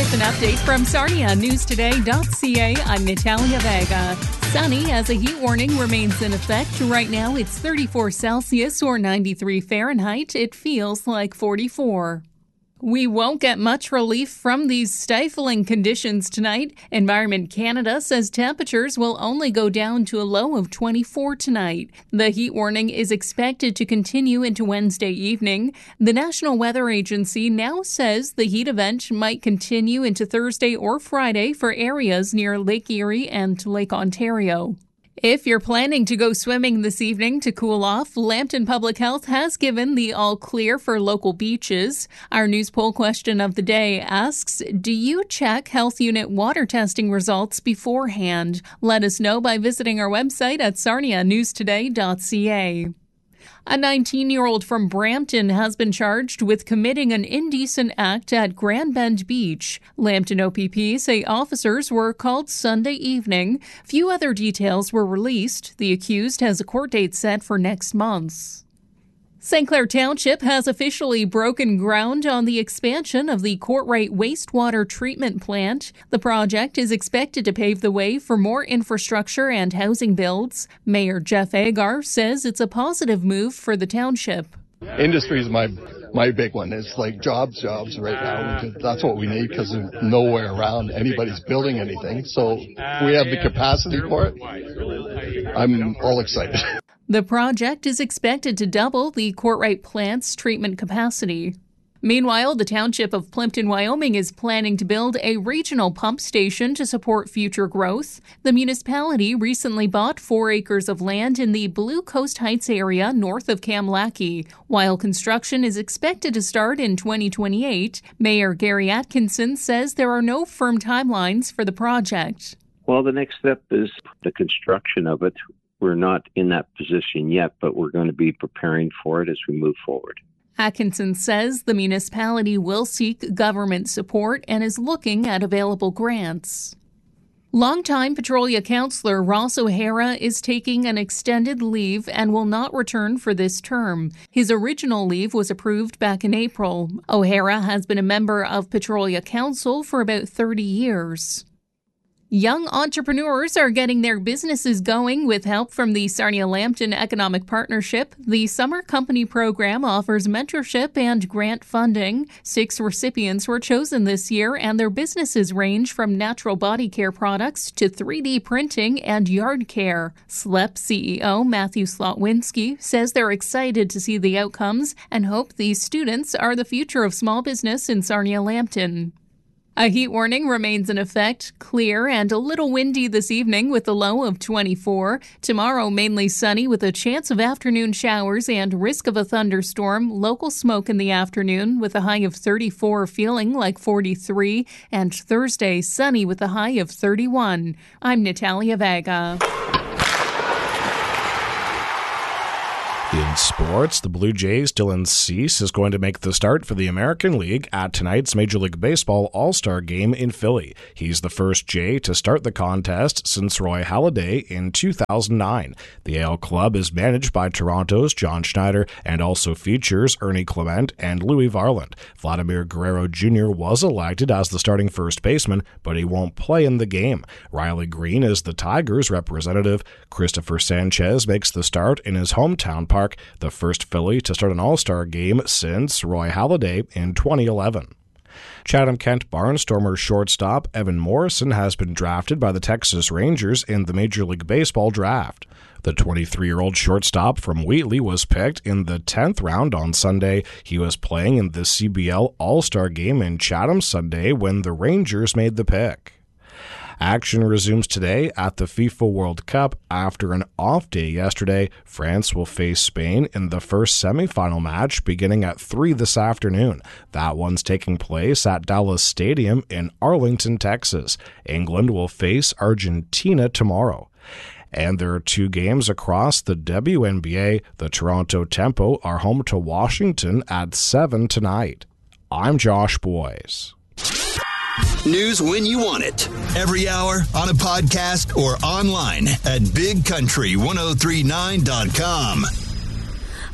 With an update from SarniaNewsToday.ca, I'm Natalia Vega. Sunny as a heat warning remains in effect. Right now it's 34 Celsius or 93 Fahrenheit. It feels like 44. We won't get much relief from these stifling conditions tonight. Environment Canada says temperatures will only go down to a low of 24 tonight. The heat warning is expected to continue into Wednesday evening. The National Weather Agency now says the heat event might continue into Thursday or Friday for areas near Lake Erie and Lake Ontario. If you're planning to go swimming this evening to cool off, Lambton Public Health has given the all clear for local beaches. Our news poll question of the day asks, do you check health unit water testing results beforehand? Let us know by visiting our website at sarnianewstoday.ca. A 19-year-old from Brampton has been charged with committing an indecent act at Grand Bend Beach. Lambton OPP say officers were called Sunday evening. Few other details were released. The accused has a court date set for next month. St. Clair Township has officially broken ground on the expansion of the Courtright wastewater treatment plant. The project is expected to pave the way for more infrastructure and housing builds. Mayor Jeff Agar says it's a positive move for the township. Industry is my big one. It's like jobs right now. That's what we need because there's nowhere around anybody's building anything. So we have the capacity for it. I'm all excited. The project is expected to double the Courtright plant's treatment capacity. Meanwhile, the township of Plimpton, Wyoming is planning to build a regional pump station to support future growth. The municipality recently bought 4 acres of land in the Blue Coast Heights area north of Kamlaki. While construction is expected to start in 2028, Mayor Gary Atkinson says there are no firm timelines for the project. Well, the next step is the construction of it. We're not in that position yet, but we're going to be preparing for it as we move forward. Atkinson says the municipality will seek government support and is looking at available grants. Longtime Petrolia councillor Ross O'Hara is taking an extended leave and will not return for this term. His original leave was approved back in April. O'Hara has been a member of Petrolia Council for about 30 years. Young entrepreneurs are getting their businesses going with help from the Sarnia-Lambton Economic Partnership. The Summer Company program offers mentorship and grant funding. 6 recipients were chosen this year, and their businesses range from natural body care products to 3D printing and yard care. SLEP CEO Matthew Slotwinski says they're excited to see the outcomes and hope these students are the future of small business in Sarnia-Lambton. A heat warning remains in effect, clear and a little windy this evening with a low of 24. Tomorrow, mainly sunny with a chance of afternoon showers and risk of a thunderstorm. Local smoke in the afternoon with a high of 34, feeling like 43. And Thursday, sunny with a high of 31. I'm Natalia Vega. In sports, the Blue Jays' Dylan Cease is going to make the start for the American League at tonight's Major League Baseball All-Star Game in Philly. He's the first Jay to start the contest since Roy Halladay in 2009. The AL club is managed by Toronto's John Schneider and also features Ernie Clement and Louis Varland. Vladimir Guerrero Jr. was elected as the starting first baseman, but he won't play in the game. Riley Green is the Tigers' representative. Christopher Sanchez makes the start in his hometown park, the first Philly to start an All-Star game since Roy Halladay in 2011. Chatham-Kent Barnstormers shortstop Evan Morrison has been drafted by the Texas Rangers in the Major League Baseball draft. The 23-year-old shortstop from Wheatley was picked in the 10th round on Sunday. He was playing in the CBL All-Star game in Chatham Sunday when the Rangers made the pick. Action resumes today at the FIFA World Cup. After an off day yesterday, France will face Spain in the first semifinal match beginning at 3 this afternoon. That one's taking place at Dallas Stadium in Arlington, Texas. England will face Argentina tomorrow. And there are 2 games across the WNBA. The Toronto Tempo are home to Washington at 7 tonight. I'm Josh Boyes. News when you want it. Every hour on a podcast or online at bigcountry1039.com.